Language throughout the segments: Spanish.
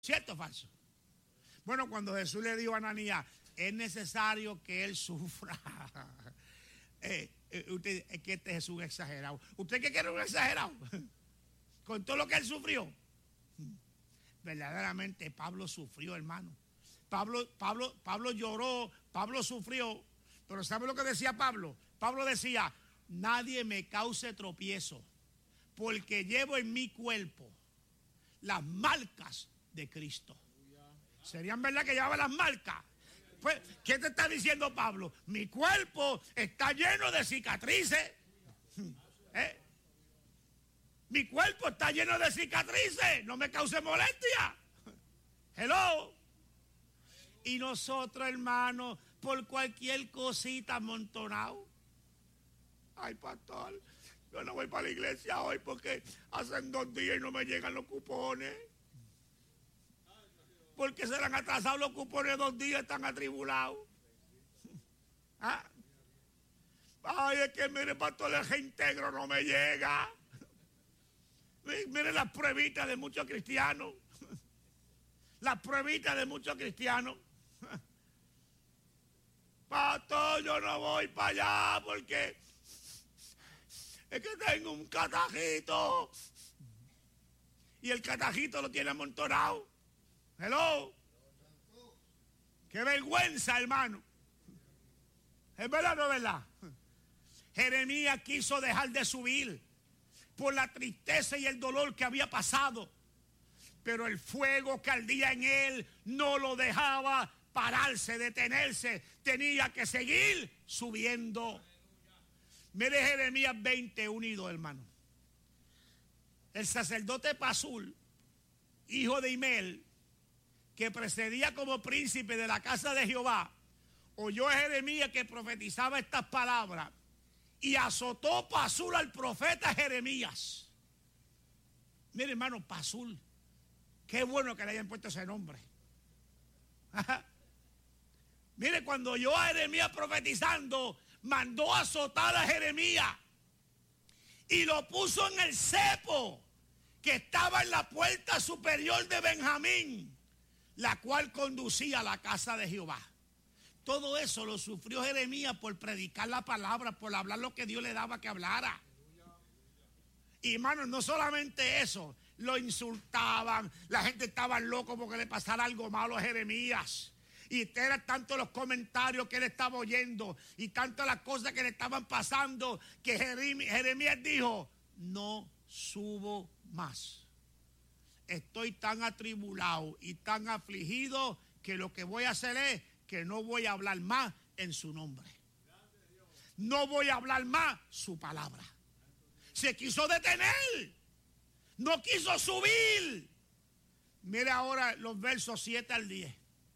¿Cierto o falso? Bueno, cuando Jesús le dijo a Ananías, es necesario que él sufra. Usted, es que este Jesús es exagerado. ¿Usted qué quiere un exagerado? Con todo lo que él sufrió. Verdaderamente Pablo sufrió, hermano. Pablo lloró, Pablo sufrió. Pero ¿sabe lo que decía Pablo? Pablo decía, nadie me cause tropiezo, porque llevo en mi cuerpo las marcas de Cristo. ¿Serían verdad que llevaba las marcas? Pues, ¿qué te está diciendo Pablo? Mi cuerpo está lleno de cicatrices. Mi cuerpo está lleno de cicatrices. No me cause molestia. Hello. Y nosotros, hermanos, por cualquier cosita amontonado. Ay, pastor, yo no voy para la iglesia hoy porque hacen 2 días y no me llegan los cupones. Porque se le han atrasado los cupones 2 días, están atribulados. ¿Ah? Ay, es que mire, pastor, el reintegro no me llega. Mire las pruebitas de muchos cristianos. Las pruebitas de muchos cristianos. Pastor, yo no voy para allá porque es que tengo un catajito. Y el catajito lo tiene amontonado. Hello. Qué vergüenza, hermano. ¿Es verdad o no es verdad? Jeremías quiso dejar de subir por la tristeza y el dolor que había pasado. Pero el fuego que ardía en él no lo dejaba pararse, detenerse. Tenía que seguir subiendo. Mire Jeremías 21 y 2, hermano. El sacerdote Pasul, hijo de Imel, que precedía como príncipe de la casa de Jehová, oyó a Jeremías que profetizaba estas palabras y azotó Pasul al profeta Jeremías. Mire, hermano, Pasul. Qué bueno que le hayan puesto ese nombre. Mire, cuando oyó a Jeremías profetizando, mandó a azotar a Jeremías y lo puso en el cepo que estaba en la puerta superior de Benjamín, la cual conducía a la casa de Jehová. Todo eso lo sufrió Jeremías por predicar la palabra, por hablar lo que Dios le daba que hablara. Y hermanos, no solamente eso, lo insultaban, la gente estaba loco porque le pasara algo malo a Jeremías. Y eran tanto los comentarios que él estaba oyendo y tantas las cosas que le estaban pasando que Jeremías dijo, no subo más. Estoy tan atribulado y tan afligido que lo que voy a hacer es que no voy a hablar más en su nombre. No voy a hablar más su palabra. Se quiso detener. No quiso subir. Mire ahora los versos 7 al 10.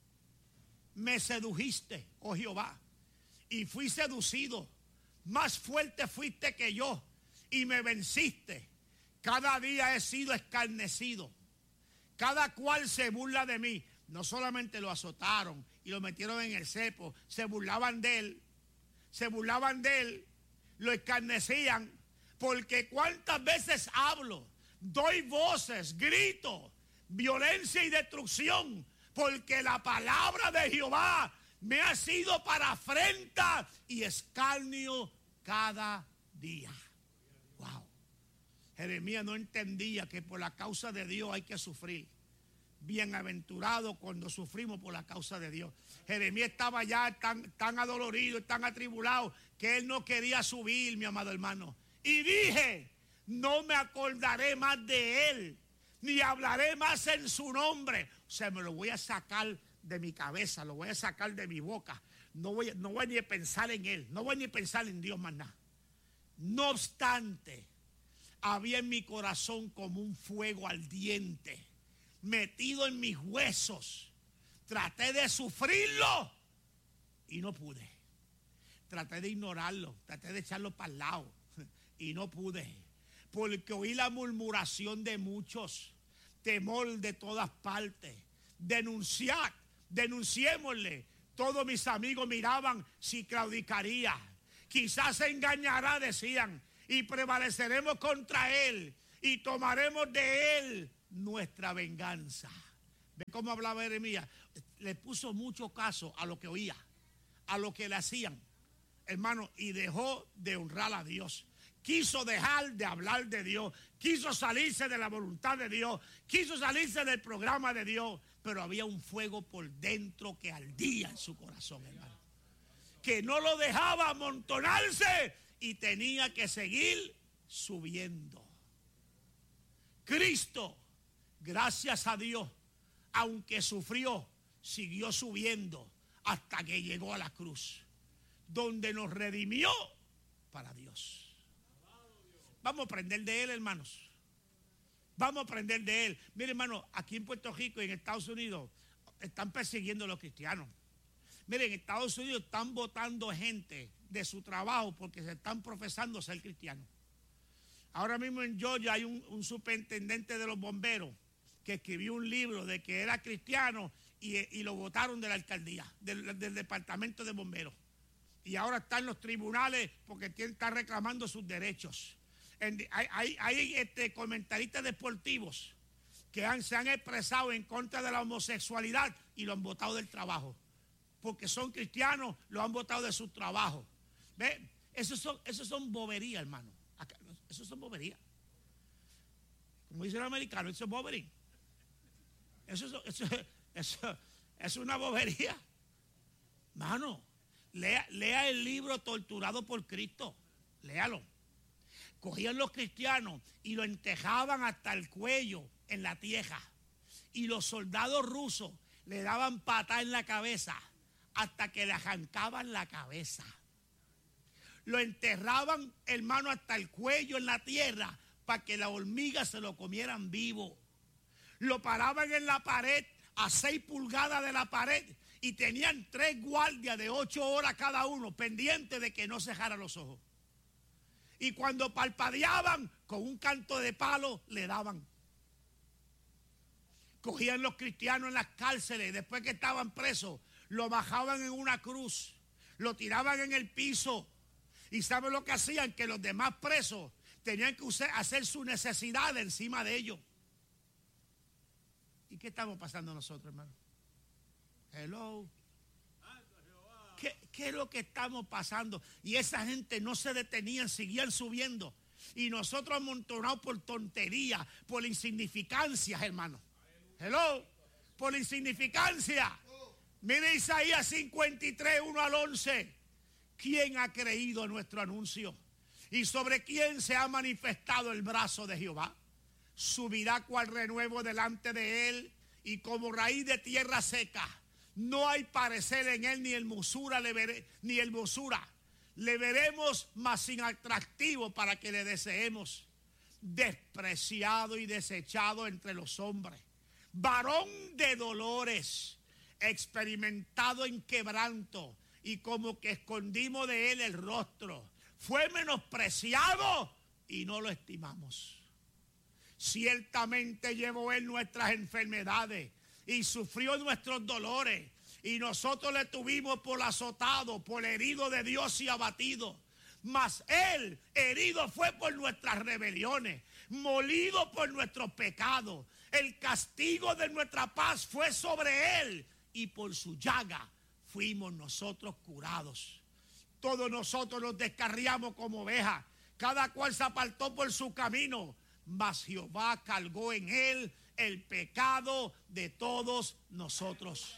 Me sedujiste, oh Jehová, y fui seducido. Más fuerte fuiste que yo y me venciste. Cada día he sido escarnecido. Cada cual se burla de mí. No solamente lo azotaron y lo metieron en el cepo, se burlaban de él. Se burlaban de él, lo escarnecían. Porque cuántas veces hablo, doy voces, grito, violencia y destrucción, porque la palabra de Jehová me ha sido para afrenta y escarnio cada día. Wow. Jeremías no entendía que por la causa de Dios hay que sufrir. Bienaventurado cuando sufrimos por la causa de Dios. Jeremías estaba ya tan adolorido, tan atribulado, que él no quería subir, mi amado hermano. Y dije, no me acordaré más de él, ni hablaré más en su nombre. O sea, me lo voy a sacar de mi cabeza, lo voy a sacar de mi boca. No voy ni a pensar en él, no voy ni a pensar en Dios más nada. No obstante, había en mi corazón como un fuego ardiente, metido en mis huesos. Traté de sufrirlo y no pude. Traté de ignorarlo, traté de echarlo para el lado y no pude. Porque oí la murmuración de muchos, temor de todas partes. Denunciémosle. Todos mis amigos miraban si claudicaría. Quizás se engañará, decían, y prevaleceremos contra él y tomaremos de él nuestra venganza. ¿Ve cómo hablaba Jeremías? Le puso mucho caso a lo que oía, a lo que le hacían, hermano, y dejó de honrar a Dios. Quiso dejar de hablar de Dios, quiso salirse de la voluntad de Dios, quiso salirse del programa de Dios, pero había un fuego por dentro que ardía en su corazón, hermano, que no lo dejaba amontonarse y tenía que seguir subiendo. Cristo, gracias a Dios, aunque sufrió, siguió subiendo hasta que llegó a la cruz, donde nos redimió para Dios. Vamos a aprender de Él, hermanos. Vamos a aprender de Él. Mire, hermano, aquí en Puerto Rico y en Estados Unidos están persiguiendo a los cristianos. Mire, en Estados Unidos están votando gente de su trabajo porque se están profesando ser cristianos. Ahora mismo en Georgia hay un superintendente de los bomberos que escribió un libro de que era cristiano y lo votaron de la alcaldía, del departamento de bomberos. Y ahora está en los tribunales porque está reclamando sus derechos. Hay comentaristas deportivos que se han expresado en contra de la homosexualidad y lo han votado del trabajo. Porque son cristianos, lo han votado de su trabajo. ¿Ve? Esos son boberías, hermano. Esos son boberías. Como dice el americano, eso es boberín. Eso es una bobería. Hermano, lea el libro Torturado por Cristo. Léalo. Cogían los cristianos y lo entejaban hasta el cuello en la tierra. Y los soldados rusos le daban patada en la cabeza hasta que le arrancaban la cabeza. Lo enterraban, hermano, hasta el cuello en la tierra para que las hormigas se lo comieran vivo. Lo paraban en la pared a 6 pulgadas de la pared y tenían 3 guardias de 8 horas cada uno pendientes de que no cerrara los ojos. Y cuando parpadeaban, con un canto de palo le daban. Cogían los cristianos en las cárceles, después que estaban presos, lo bajaban en una cruz, lo tiraban en el piso. ¿Y saben lo que hacían? Que los demás presos tenían que hacer su necesidad encima de ellos. ¿Y qué estamos pasando nosotros, hermano? Hello. ¿Qué es lo que estamos pasando? Y esa gente no se detenían, seguían subiendo. Y nosotros amontonados por tonterías, por insignificancias, hermano. Hello. Por insignificancia. Mire Isaías 53, 1 al 11. ¿Quién ha creído nuestro anuncio? ¿Y sobre quién se ha manifestado el brazo de Jehová? Subirá cual renuevo delante de él y como raíz de tierra seca. No hay parecer en él ni hermosura ni hermosura. Le veremos mas sin atractivo para que le deseemos. Despreciado y desechado entre los hombres. Varón de dolores, experimentado en quebranto y como que escondimos de él el rostro. Fue menospreciado y no lo estimamos. Ciertamente llevó él nuestras enfermedades y sufrió nuestros dolores, y nosotros le tuvimos por azotado, por herido de Dios y abatido. Mas él herido fue por nuestras rebeliones, molido por nuestros pecados. El castigo de nuestra paz fue sobre él, y por su llaga fuimos nosotros curados. Todos nosotros nos descarriamos como ovejas, cada cual se apartó por su camino, mas Jehová cargó en él el pecado de todos nosotros.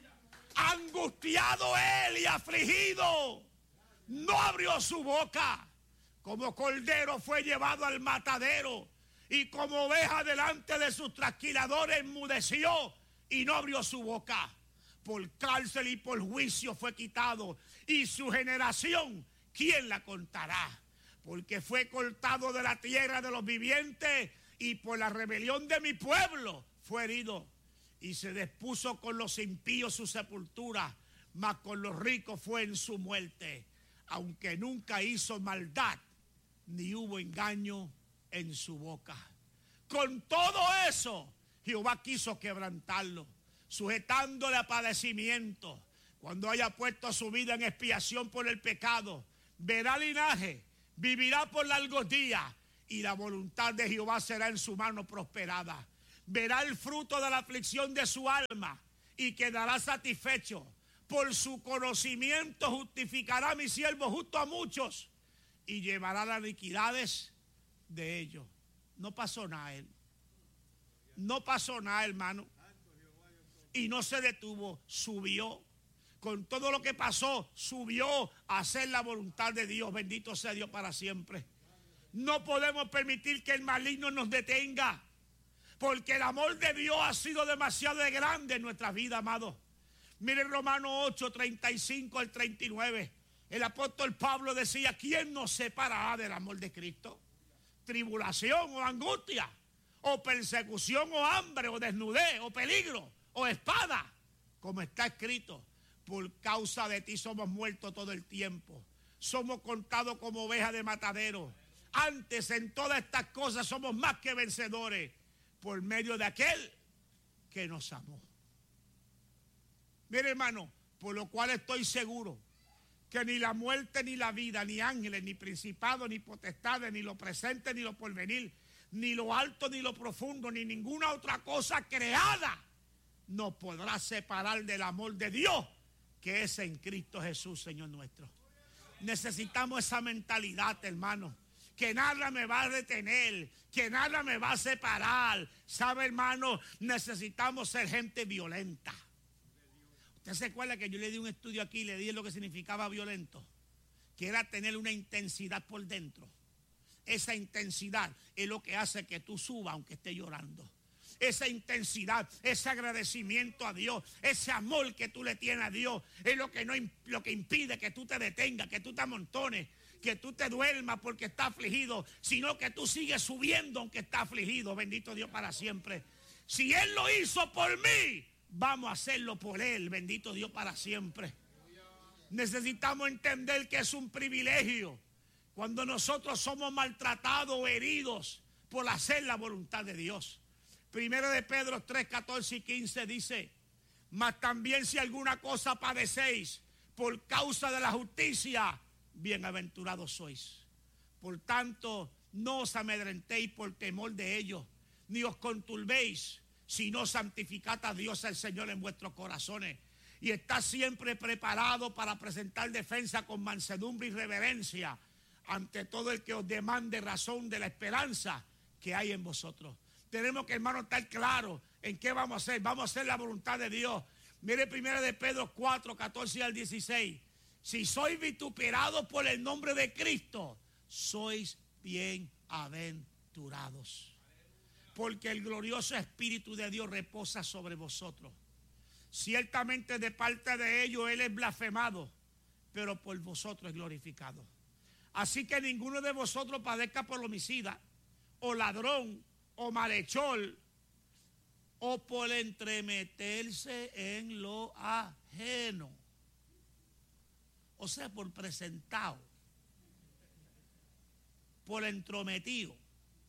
Angustiado él y afligido, no abrió su boca. Como cordero fue llevado al matadero, y como oveja delante de sus trasquiladores enmudeció y no abrió su boca. Por cárcel y por juicio fue quitado, y su generación, ¿quién la contará? Porque fue cortado de la tierra de los vivientes, y por la rebelión de mi pueblo fue herido. Y se dispuso con los impíos su sepultura, mas con los ricos fue en su muerte. Aunque nunca hizo maldad, ni hubo engaño en su boca. Con todo eso, Jehová quiso quebrantarlo, sujetándole a padecimiento. Cuando haya puesto su vida en expiación por el pecado, verá linaje, vivirá por largos días, y la voluntad de Jehová será en su mano prosperada. verá el fruto de la aflicción de su alma y quedará satisfecho. Por su conocimiento justificará a mi siervo justo a muchos y llevará las iniquidades de ellos. No pasó nada a él. No pasó nada, hermano. Y no se detuvo, subió. Con todo lo que pasó, subió a hacer la voluntad de Dios. Bendito sea Dios para siempre. No podemos permitir que el maligno nos detenga, porque el amor de Dios ha sido demasiado grande en nuestra vida, amados. Miren Romanos 8, 35 al 39. El apóstol Pablo decía: ¿quién nos separará del amor de Cristo? Tribulación o angustia, o persecución o hambre, o desnudez, o peligro, o espada. Como está escrito: por causa de ti somos muertos todo el tiempo. Somos contados como ovejas de matadero. Antes en todas estas cosas somos más que vencedores por medio de aquel que nos amó. Mire, hermano, por lo cual estoy seguro que ni la muerte, ni la vida, ni ángeles, ni principados, ni potestades, ni lo presente, ni lo porvenir, ni lo alto, ni lo profundo, ni ninguna otra cosa creada nos podrá separar del amor de Dios que es en Cristo Jesús, Señor nuestro. Necesitamos esa mentalidad, hermano. Que nada me va a detener, que nada me va a separar. ¿Sabe, hermano? Necesitamos ser gente violenta. ¿Usted se acuerda que yo le di un estudio aquí y le dije lo que significaba violento? Que era tener una intensidad por dentro. Esa intensidad es lo que hace que tú subas aunque estés llorando. Esa intensidad, ese agradecimiento a Dios, ese amor que tú le tienes a Dios, es lo que impide que tú te detengas, que tú te amontones, que tú te duermas porque estás afligido, sino que tú sigues subiendo aunque estás afligido. Bendito Dios para siempre. Si Él lo hizo por mí, vamos a hacerlo por Él. Bendito Dios para siempre. Necesitamos entender que es un privilegio cuando nosotros somos maltratados o heridos por hacer la voluntad de Dios. Primero de Pedro 3, 14 y 15 dice: mas también si alguna cosa padecéis por causa de la justicia, bienaventurados sois. Por tanto, no os amedrentéis por temor de ellos, ni os conturbéis, sino santificad a Dios el Señor en vuestros corazones. Y estad siempre preparado para presentar defensa con mansedumbre y reverencia ante todo el que os demande razón de la esperanza que hay en vosotros. Tenemos que, hermano, estar claros en qué vamos a hacer. Vamos a hacer la voluntad de Dios. Mire 1 de Pedro 4, 14 al 16. Si sois vituperados por el nombre de Cristo, sois bienaventurados. Porque el glorioso Espíritu de Dios reposa sobre vosotros. Ciertamente de parte de ellos Él es blasfemado, pero por vosotros es glorificado. Así que ninguno de vosotros padezca por homicida, o ladrón, o malhechor, o por entremeterse en lo ajeno. O sea, por presentado, por entrometido.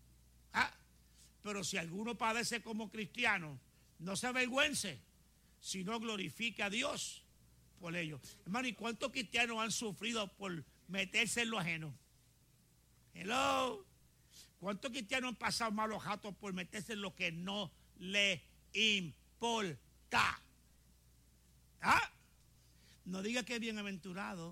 Pero si alguno padece como cristiano, no se avergüence, sino glorifique a Dios por ello. Hermano, ¿y cuántos cristianos han sufrido por meterse en lo ajeno? Hello. ¿Cuántos cristianos han pasado malos ratos por meterse en lo que no le importa? No diga que es bienaventurado.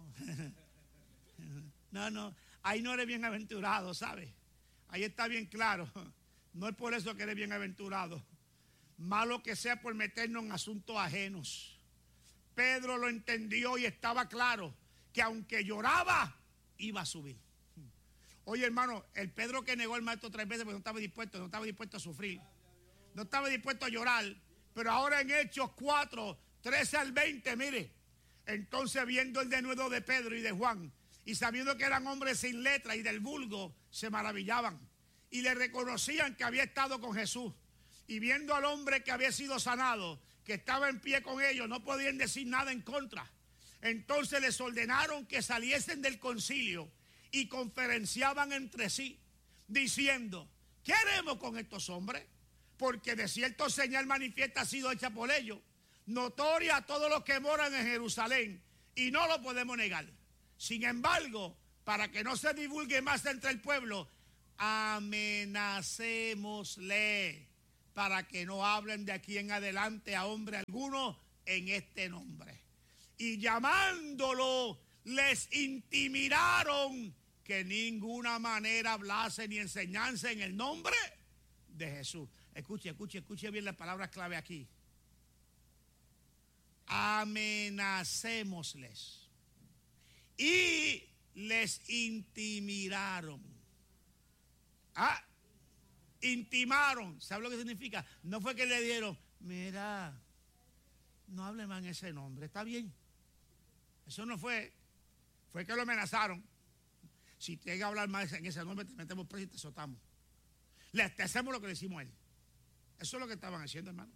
No, ahí no eres bienaventurado, ¿sabes? Ahí está bien claro. No es por eso que eres bienaventurado. Malo que sea por meternos en asuntos ajenos. Pedro lo entendió y estaba claro que aunque lloraba, iba a subir. Oye, hermano, el Pedro que negó al maestro 3 veces porque no estaba dispuesto a sufrir. No estaba dispuesto a llorar. Pero ahora en Hechos 4, 13 al 20, mire. Entonces, viendo el denuedo de Pedro y de Juan, y sabiendo que eran hombres sin letra y del vulgo, se maravillaban. Y le reconocían que había estado con Jesús. Y viendo al hombre que había sido sanado, que estaba en pie con ellos, no podían decir nada en contra. Entonces les ordenaron que saliesen del concilio y conferenciaban entre sí, diciendo: ¿qué haremos con estos hombres? Porque de cierto señal manifiesta ha sido hecha por ellos, notoria a todos los que moran en Jerusalén, y no lo podemos negar. Sin embargo, para que no se divulgue más entre el pueblo, amenacémosle para que no hablen de aquí en adelante a hombre alguno en este nombre. Y llamándolo, les intimidaron que ninguna manera hablase ni enseñanse en el nombre de Jesús. Escuche bien las palabras clave aquí. Amenacémosles. Y les intimidaron. Intimaron. ¿Sabe lo que significa? No fue que le dieron, mira, no hable más en ese nombre, está bien. Eso no fue. Fue que lo amenazaron. Si te llega a hablar más en ese nombre, te metemos preso y te azotamos. Te hacemos lo que le decimos a él. Eso es lo que estaban haciendo, hermano.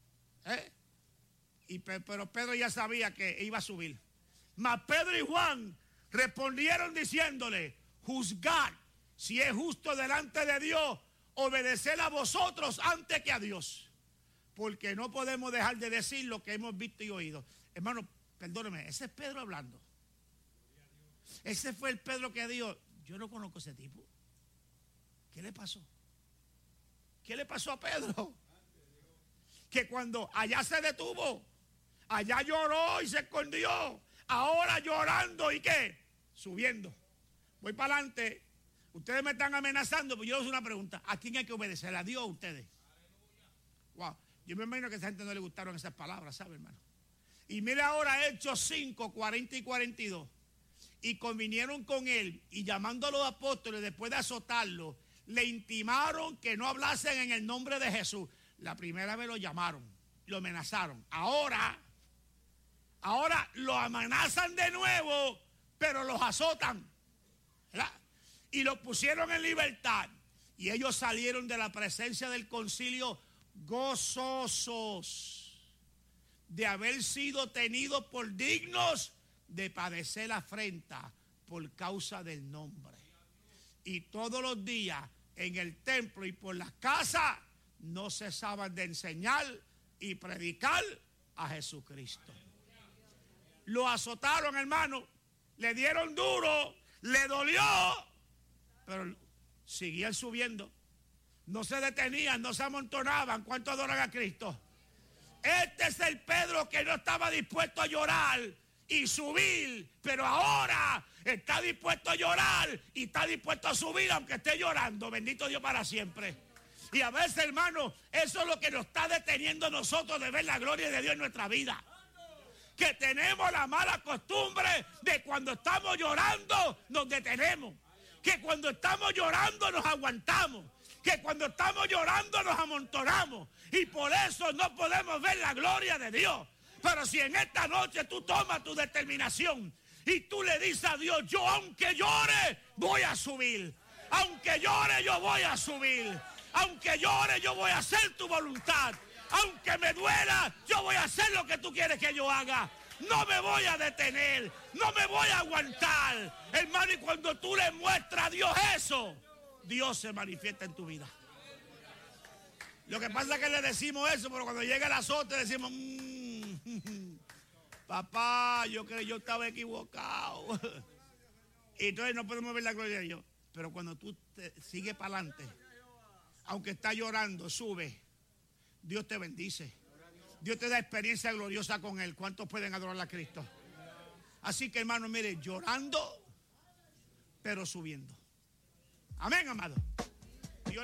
Pero Pedro ya sabía que iba a subir. Mas Pedro y Juan respondieron diciéndole, juzgad si es justo delante de Dios obedecer a vosotros antes que a Dios. Porque no podemos dejar de decir lo que hemos visto y oído. Hermano, perdóneme, ese es Pedro hablando. Ese fue el Pedro que dijo, yo no conozco a ese tipo. ¿Qué le pasó? ¿Qué le pasó a Pedro? Que cuando allá se detuvo, allá lloró y se escondió. Ahora llorando y ¿qué? Subiendo. Voy para adelante. Ustedes me están amenazando, pues yo les hago una pregunta. ¿A quién hay que obedecer? ¿A Dios o a ustedes? Wow. Yo me imagino que a esa gente no le gustaron esas palabras, ¿sabe, hermano? Y mire ahora Hechos 5, 40 y 42. Y convinieron con él y llamando a los apóstoles después de azotarlo, le intimaron que no hablasen en el nombre de Jesús. La primera vez lo llamaron, lo amenazaron. Ahora lo amenazan de nuevo, pero los azotan, ¿verdad? Y los pusieron en libertad. Y ellos salieron de la presencia del concilio gozosos de haber sido tenidos por dignos de padecer afrenta por causa del nombre. Y todos los días en el templo y por las casas no cesaban de enseñar y predicar a Jesucristo. Lo azotaron, hermano, le dieron duro, le dolió, pero seguían subiendo. No se detenían, no se amontonaban. ¿Cuánto adoran a Cristo? Este es el Pedro que no estaba dispuesto a llorar y subir, pero ahora está dispuesto a llorar y está dispuesto a subir aunque esté llorando. Bendito Dios para siempre. Y a veces, hermano, eso es lo que nos está deteniendo a nosotros de ver la gloria de Dios en nuestra vida. Que tenemos la mala costumbre de cuando estamos llorando nos detenemos. Que cuando estamos llorando nos aguantamos. Que cuando estamos llorando nos amontonamos. Y por eso no podemos ver la gloria de Dios. Pero si en esta noche tú tomas tu determinación y tú le dices a Dios, yo aunque llore, voy a subir. Aunque llore, yo voy a subir. Aunque llore, yo voy a hacer tu voluntad. Aunque me duela, yo voy a hacer lo que tú quieres que yo haga. No me voy a detener, no me voy a aguantar. Hermano, y cuando tú le muestras a Dios eso, Dios se manifiesta en tu vida. Lo que pasa es que le decimos eso, pero cuando llega el azote decimos, papá, yo creo que yo estaba equivocado. Y entonces no podemos ver la gloria de Dios. Pero cuando tú sigues para adelante, aunque estás llorando, sube, Dios te bendice. Dios te da experiencia gloriosa con Él. ¿Cuántos pueden adorar a Cristo? Así que, hermano, mire, llorando, pero subiendo. Amén, amado.